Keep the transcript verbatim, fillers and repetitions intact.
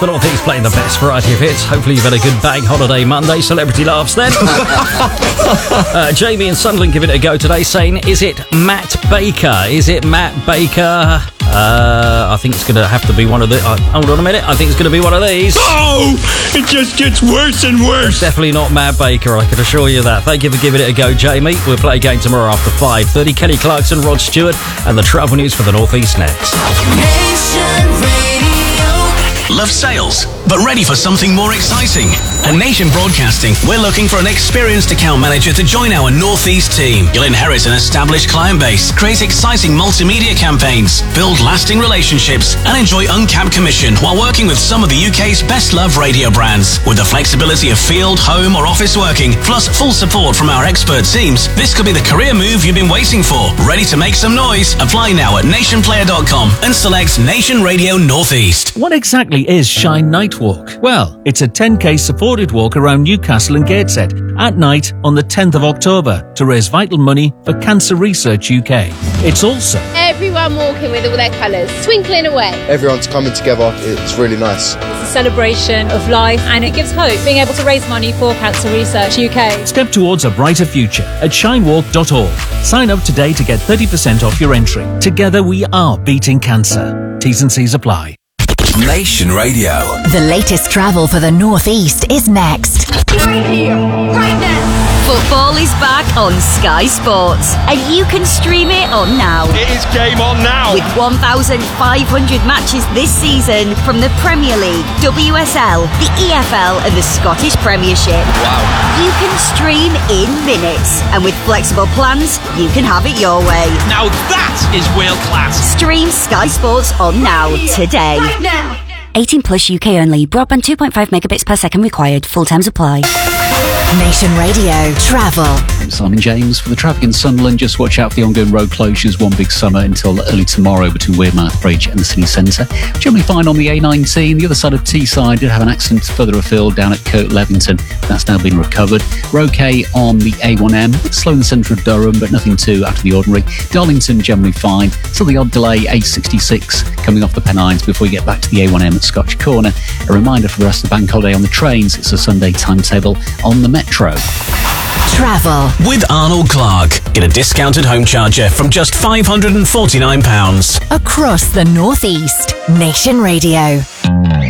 The Northeast playing the best variety of hits. Hopefully you've had a good bang holiday Monday. Celebrity laughs then. uh, Jamie in Sunderland giving it a go today, saying, is it Matt Baker? Is it Matt Baker? Uh, I think it's going to have to be one of the... Uh, hold on a minute. I think it's going to be one of these. Oh! It just gets worse and worse. It's definitely not Matt Baker, I can assure you that. Thank you for giving it a go, Jamie. We'll play again tomorrow after five thirty. Kenny Clarkson, Rod Stewart, and the travel news for the Northeast next. Nation Radio. Love sales, but ready for something more exciting? At Nation Broadcasting, we're looking for an experienced account manager to join our Northeast team. You'll inherit an established client base, create exciting multimedia campaigns, build lasting relationships, and enjoy uncapped commission while working with some of the U K's best-loved radio brands. With the flexibility of field, home, or office working, plus full support from our expert teams, this could be the career move you've been waiting for. Ready to make some noise? Apply now at nation player dot com and select Nation Radio Northeast. What exactly is Shine Night Walk? Well, it's a ten k supported walk around Newcastle and Gateshead at night on the tenth of October to raise vital money for Cancer Research U K. It's also everyone walking with all their colours, twinkling away. Everyone's coming together. It's really nice. It's a celebration of life and it gives hope, being able to raise money for Cancer Research U K. Step towards a brighter future at shine walk dot org. Sign up today to get thirty percent off your entry. Together we are beating cancer. T's and C's apply. Nation Radio. The latest travel for the Northeast is next. Right here, right now. Football is back on Sky Sports, and you can stream it on now. It is game on now. With one thousand five hundred matches this season from the Premier League, W S L, the E F L, and the Scottish Premiership. Wow. You can stream in minutes, and with flexible plans, you can have it your way. Now that is world class. Stream Sky Sports on now, today. Right now. eighteen plus U K only. Broadband two point five megabits per second required. Full terms apply. Nation Radio Travel. Simon James for the traffic in Sunderland. Just watch out for the ongoing road closures one big summer until early tomorrow between Wearmouth Bridge and the city centre. Generally fine on the A nineteen. The other side of Teesside did have an accident further afield down at Kirk Levington. That's now been recovered. We're okay on the A one M. It's slow in the centre of Durham, but nothing too out of the ordinary. Darlington generally fine. Still the odd delay, A sixty-six coming off the Pennines before you get back to the A one M at Scotch Corner. A reminder for the rest of the bank holiday on the trains. It's a Sunday timetable on the Metro. Travel with Arnold Clark. Get a discounted home charger from just five hundred forty-nine pounds. across the Northeast. Nation Radio.